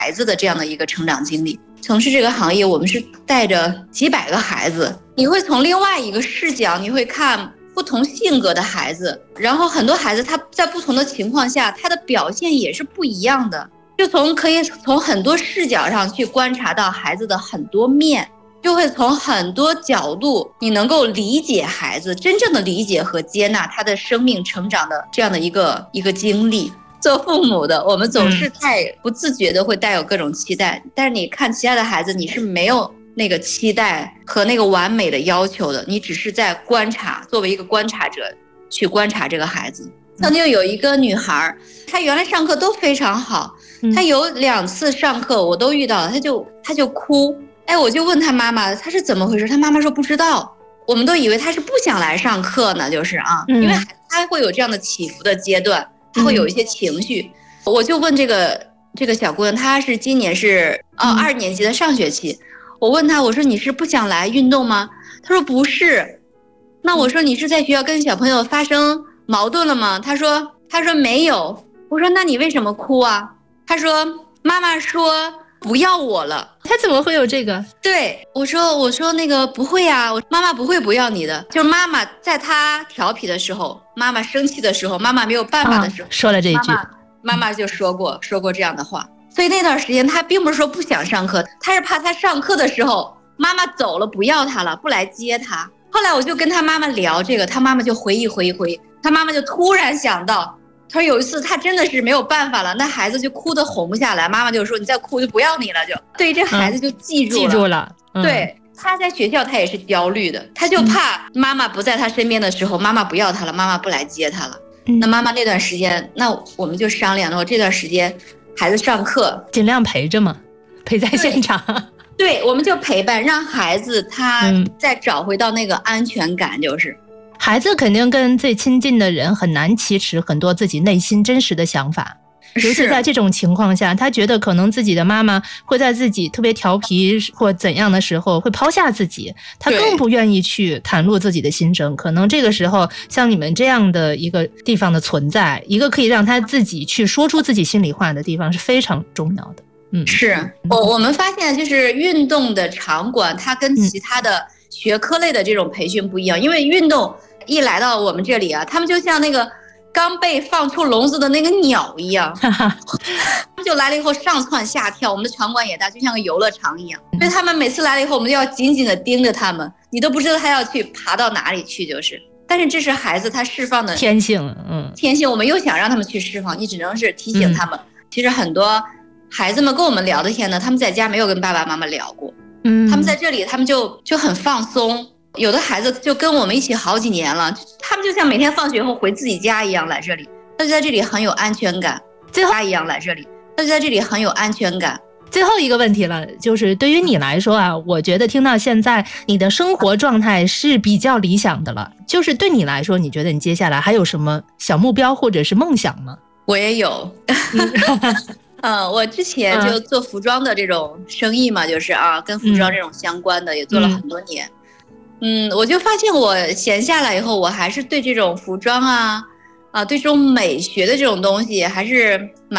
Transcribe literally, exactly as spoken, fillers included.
孩子的这样的一个成长经历。从事这个行业，我们是带着几百个孩子，你会从另外一个视角，你会看不同性格的孩子，然后很多孩子他在不同的情况下，他的表现也是不一样的，就从可以从很多视角上去观察到孩子的很多面，就会从很多角度你能够理解孩子，真正的理解和接纳他的生命成长的这样的一个一个经历。做父母的我们总是太不自觉的会带有各种期待、嗯、但是你看其他的孩子，你是没有那个期待和那个完美的要求的，你只是在观察，作为一个观察者去观察这个孩子。曾经有一个女孩，她原来上课都非常好，她有两次上课我都遇到了，她就她就哭，哎，我就问她妈妈她是怎么回事，她妈妈说不知道，我们都以为她是不想来上课呢，就是啊，因为她会有这样的起伏的阶段，她会有一些情绪、嗯、我就问这个这个小姑娘，她是今年是哦二年级的上学期，我问她，我说你是不想来运动吗？她说不是。那我说你是在学校跟小朋友发生矛盾了吗？她说她说没有。我说那你为什么哭啊？她说妈妈说不要我了。 她怎么会有这个？ 对，我说我说那个不会啊，我妈妈不会不要你的，就是妈妈在她调皮的时候，妈妈生气的时候，妈妈没有办法的时候、 哦、说了这一句， 妈妈妈妈就说过说过这样的话。所以那段时间她并不是说不想上课，她是怕她上课的时候妈妈走了不要她了，不来接她。后来我就跟她妈妈聊这个，她妈妈就回忆回忆回忆，她妈妈就突然想到，她说有一次她真的是没有办法了，那孩子就哭得哄不下来，妈妈就说你再哭就不要你了，就对这孩子就记住了、 嗯、记住了、 嗯、对，他在学校他也是焦虑的，他就怕妈妈不在他身边的时候、嗯、妈妈不要他了，妈妈不来接他了、嗯、那妈妈那段时间，那我们就商量了，这段时间孩子上课尽量陪着嘛，陪在现场。 对, 对我们就陪伴，让孩子他再找回到那个安全感。就是、嗯、 孩子肯定跟最亲近的人很难启齿很多自己内心真实的想法，尤其在这种情况下，他觉得可能自己的妈妈会在自己特别调皮或怎样的时候会抛下自己，他更不愿意去袒露自己的心声。可能这个时候像你们这样的一个地方的存在，一个可以让他自己去说出自己心里话的地方是非常重要的。嗯， 是我我们发现就是运动的场馆它跟其他的学科类的这种培训不一样、嗯、因为运动一来到我们这里啊，他们就像那个刚被放出笼子的那个鸟一样，他们就来了以后上蹿下跳，我们的场馆也大，就像个游乐场一样，所以他们每次来了以后我们就要紧紧的盯着他们，你都不知道他要去爬到哪里去，就是但是这是孩子他释放的天性，嗯， 天性，我们又想让他们去释放，你只能是提醒他们、嗯、其实很多孩子们跟我们聊的天呢，他们在家没有跟爸爸妈妈聊过，嗯，他们在这里他们就就很放松，有的孩子就跟我们一起好几年了，他们就像每天放学后回自己家一样来这里，他就在这里很有安全感， 最后一样来这里，他就在这里很有安全感。 最后一个问题了，就是对于你来说啊，我觉得听到现在你的生活状态是比较理想的了，就是对你来说，你觉得你接下来还有什么小目标或者是梦想吗？ 我也有。嗯，我之前就做服装的这种生意嘛，就是啊，跟服装这种相关的、嗯、也做了很多年。嗯，我就发现我闲下来以后，我还是对这种服装啊，啊，对这种美学的这种东西还是蛮